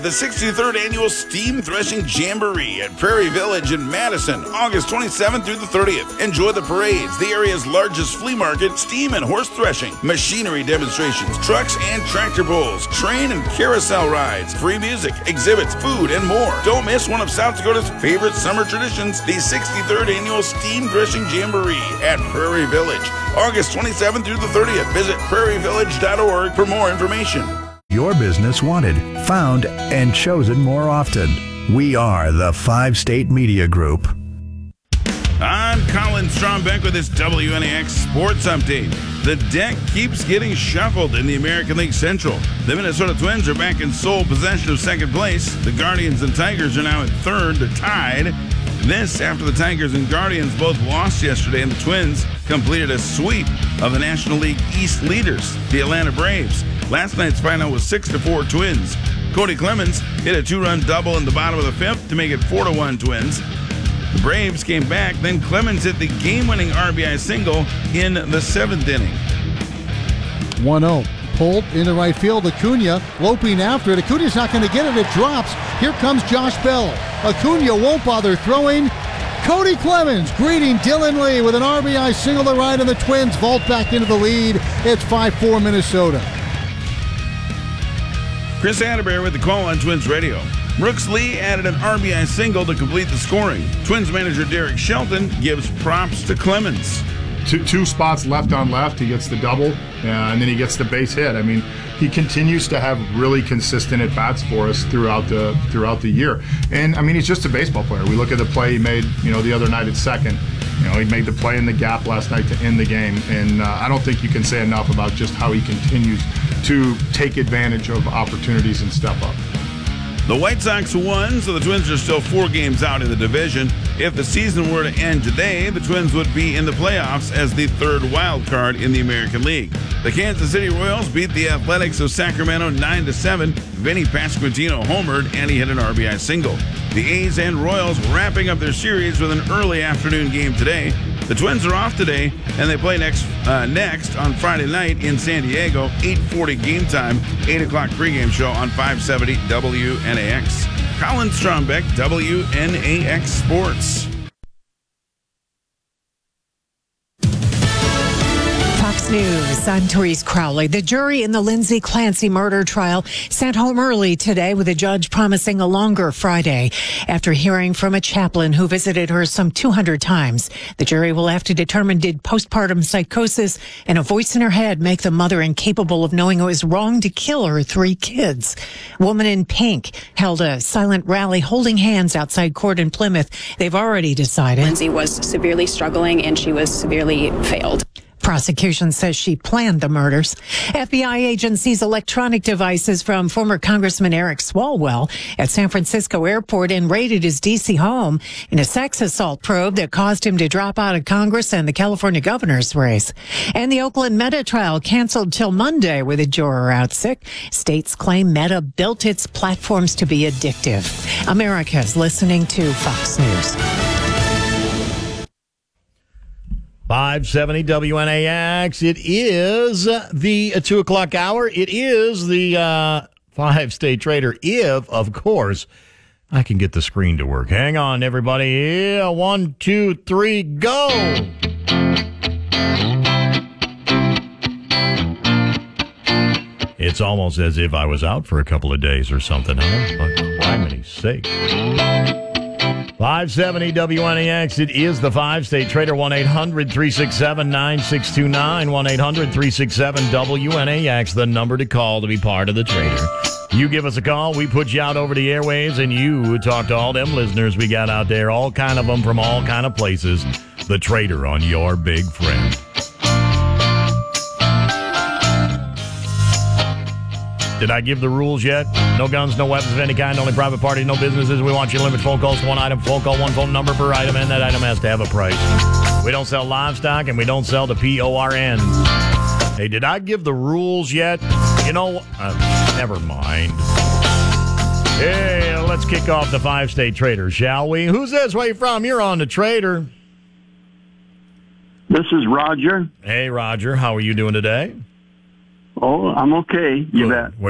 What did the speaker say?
The 63rd Annual Steam Threshing Jamboree at Prairie Village in Madison, August 27th through the 30th. Enjoy the parades, the area's largest flea market, steam and horse threshing, machinery demonstrations, trucks and tractor pulls, train and carousel rides, free music, exhibits, food, and more. Don't miss one of South Dakota's favorite summer traditions, the 63rd Annual Steam Threshing Jamboree at Prairie Village, August 27th through the 30th. Visit prairievillage.org for more information. Your business wanted, found, and chosen more often. We are the 5-State Media Group. I'm Colin Strombeck with this WNAX Sports Update. The deck keeps getting shuffled in the American League Central. The Minnesota Twins are back in sole possession of second place. The Guardians and Tigers are now at third. They're tied. This after the Tigers and Guardians both lost yesterday, and the Twins completed a sweep of the National League East leaders, the Atlanta Braves. Last night's final was 6-4 Twins. Cody Clemens hit a 2-run double in the bottom of the fifth to make it 4-1 Twins. The Braves came back, then Clemens hit the game-winning RBI single in the seventh inning. 1-0. Pulled into right field. Acuna loping after it. Acuna's not going to get it. It drops. Here comes Josh Bell. Acuna won't bother throwing. Cody Clemens greeting Dylan Lee with an RBI single to right, and the Twins vault back into the lead. It's 5-4 Minnesota. Chris Atterbury with the call on Twins Radio. Brooks Lee added an RBI single to complete the scoring. Twins manager Derek Shelton gives props to Clemens. Two spots left on left. He gets the double, and then he gets the base hit. I mean, he continues to have really consistent at-bats for us throughout the year. And, I mean, he's just a baseball player. We look at the play he made, the other night at second. He made the play in the gap last night to end the game. And I don't think you can say enough about just how he continues to take advantage of opportunities and step up. The White Sox won, so the Twins are still 4 games out in the division. If the season were to end today, the Twins would be in the playoffs as the third wild card in the American League. The Kansas City Royals beat the Athletics of Sacramento 9-7. Vinny Pasquantino homered, and he hit an RBI single. The A's and Royals wrapping up their series with an early afternoon game today. The Twins are off today, and they play next on Friday night in San Diego, 8:40 game time, 8 o'clock pregame show on 570 WNAX. Colin Strombeck, WNAX Sports. Fox News, I'm Therese Crowley. The jury in the Lindsay Clancy murder trial sent home early today with a judge promising a longer Friday. After hearing from a chaplain who visited her some 200 times, the jury will have to determine did postpartum psychosis and a voice in her head make the mother incapable of knowing it was wrong to kill her 3 kids. Woman in Pink held a silent rally holding hands outside court in Plymouth. They've already decided. Lindsay was severely struggling and she was severely failed. Prosecution says she planned the murders. FBI agents seize electronic devices from former Congressman Eric Swalwell at San Francisco Airport and raided his D.C. home in a sex assault probe that caused him to drop out of Congress and the California governor's race. And the Oakland Meta trial canceled till Monday with a juror out sick. States claim Meta built its platforms to be addictive. America's listening to Fox News. 570 WNAX. It is the 2 o'clock hour. It is the 5-State Trader. If, of course, I can get the screen to work. Hang on, everybody. Yeah, 1, 2, 3, go. It's almost as if I was out for a couple of days or something, huh? For criminy sake. 570 WNAX. It is the 5-State Trader. 1-800-367-9629. 1-800-367-WNAX. The number to call to be part of the Trader. You give us a call. We put you out over the airwaves, and you talk to all them listeners we got out there. All kind of them from all kind of places. The Trader on your big friend. Did I give the rules yet? No guns, no weapons of any kind, only private parties, no businesses. We want you to limit phone calls to one item. Phone call, one phone number per item, and that item has to have a price. We don't sell livestock, and we don't sell to PORN. Hey, did I give the rules yet? Never mind. Hey, let's kick off the 5-State Trader, shall we? Who's this? Where you from? You're on the Trader. This is Roger. Hey, Roger. How are you doing today? Oh, I'm okay. You bet.